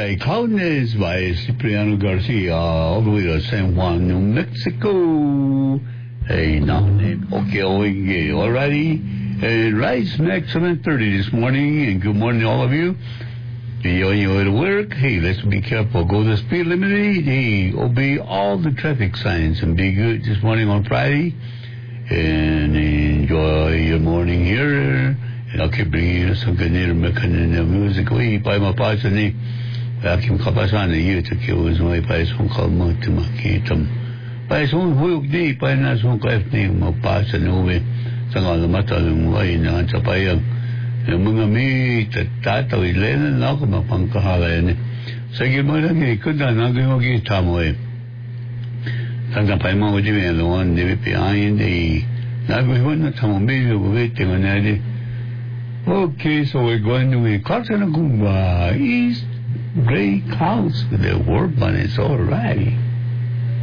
Cloudness by Cipriano Garcia, all the way to San Juan, New Mexico. Hey, now, okay, alrighty. Rise next 7:30 this morning, and good morning to all of you. You're on your way to work. Hey, let's be careful. Go the speed limit. Hey, obey all the traffic signs and be good this morning on Friday. And enjoy your morning here. And I'll keep bringing you some good music. We buy my parts and they vacuum kapasan a year to kill his way by some called Motimakitum. By some who deep by National Cliff name of parts and over some of the matter and way in Antapayam. And Mungami, the Tata is Lennon, Nakama Pankahala. Say, good morning, could not get time away. Santa Paima would be the one they behind the. Now we want to come waiting on that. Okay, so we're going to be Katanagumba, East Gray Clouds with the word, but it's all right.